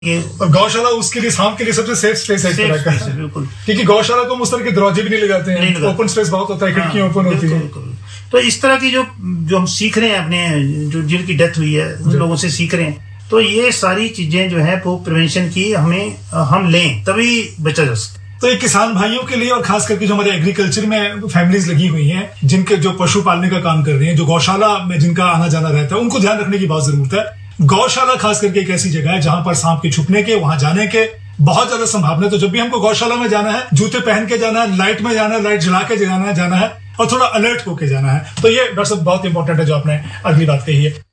और गौशाला उसके लिए, सांप के लिए सबसे सेफ स्पेस है इस तरह का, बिल्कुल, क्योंकि गौशाला को हम उस तरह के दरवाजे भी नहीं लगाते हैं, ओपन स्पेस बहुत होता है, खिड़कियां ओपन होती है। तो इस तरह की जो हम सीख रहे हैं अपने जो जिनकी डेथ हुई है उन लोगों से सीख रहे हैं, तो ये सारी चीजें जो है वो प्रिवेंशन की हम लें तभी बचा जा सकता है। तो ये किसान भाइयों के लिए और खास करके जो हमारे एग्रीकल्चर में फैमिलीज लगी हुई हैं, जिनके जो पशु पालने का काम कर रही हैं, जो गौशाला में जिनका आना जाना रहता है, उनको ध्यान रखने की बहुत जरूरत है। गौशाला खास करके एक ऐसी जगह है जहां पर सांप के छुपने के, वहां जाने के बहुत ज्यादा संभावना है। तो जब भी हमको गौशाला में जाना है, जूते पहन के जाना है, लाइट में जाना है, लाइट जला के जाना है और थोड़ा अलर्ट होके जाना है। तो ये डॉक्टर साहब बहुत इंपॉर्टेंट है जो आपने अगली बात कही है।